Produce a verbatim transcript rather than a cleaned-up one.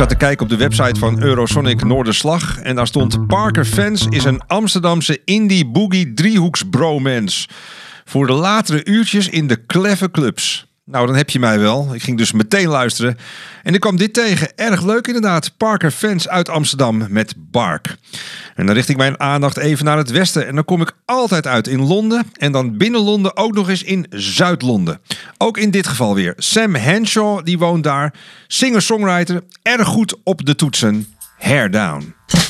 zat te kijken op de website van Eurosonic Noorderslag en daar stond: Parker Fans is een Amsterdamse indie boogie driehoeks-bromance. Voor de latere uurtjes in de kleffe clubs. Nou, dan heb je mij wel. Ik ging dus meteen luisteren. En ik kwam dit tegen. Erg leuk inderdaad. Parker Fans uit Amsterdam met Bark. En dan richt ik mijn aandacht even naar het westen. En dan kom ik altijd uit in Londen. En dan binnen Londen ook nog eens in Zuid-Londen. Ook in dit geval weer. Sam Henshaw, die woont daar. Singer-songwriter. Erg goed op de toetsen. Hair Down.